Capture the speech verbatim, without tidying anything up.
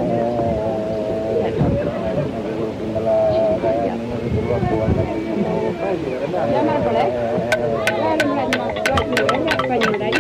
Jangan boleh. Lalu mulai masuk lagi, banyak banyak lagi.